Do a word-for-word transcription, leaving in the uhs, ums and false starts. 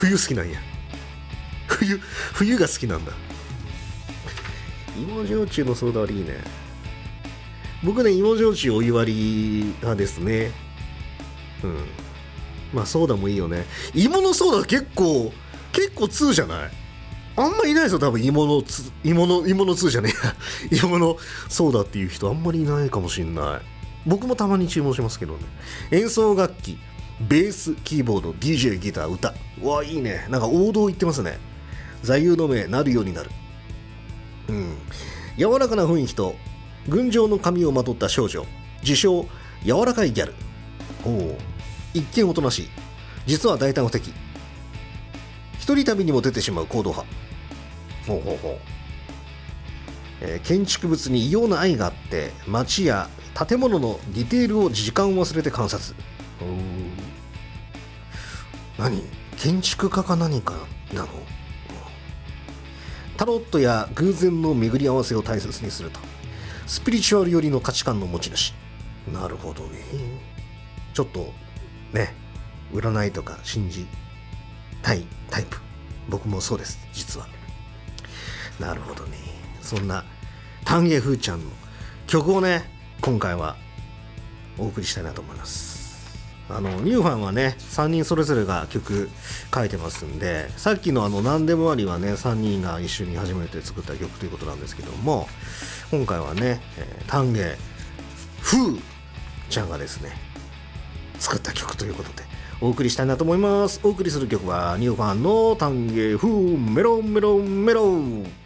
冬好きなんや。冬冬が好きなんだ。芋焼酎のソーダ割りいいね。僕ね、芋焼酎お湯割り派ですね。うん。まあソーダもいいよね。芋のソーダ結構結構通じゃない？あんまりいないですよ、多分芋のつ芋の芋の通じゃねえや芋のソーダっていう人あんまりいないかもしんない。僕もたまに注文しますけどね。演奏楽器、ベース、キーボード、ディージェー、ギター、歌。うわ、いいね。なんか王道言ってますね。座右の銘、なるようになる。うん。柔らかな雰囲気と群青の髪をまとった少女、自称柔らかいギャル。おお、一見おとなしい、実は大胆不敵。一人旅にも出てしまう行動派。ほうほうほう。えー、建築物に異様な愛があって、街や建物のディテールを時間を忘れて観察。おー、何、建築家か何かなの？タロットや偶然の巡り合わせを大切にすると。スピリチュアル寄りの価値観の持ち主。なるほどね。ちょっとね、占いとか信じたいタイプ。僕もそうです、実は。なるほどね。そんな丹下風ちゃんの曲をね、今回はお送りしたいなと思います。あのニューファンはね、さんにんそれぞれが曲書いてますんで、さっきのあの何でもありはね、さんにんが一緒に初めて作った曲ということなんですけども、今回はね、えー、丹下風ちゃんがですね作った曲ということでお送りしたいなと思います。お送りする曲はニューファンの丹下風メロンメロンメロン。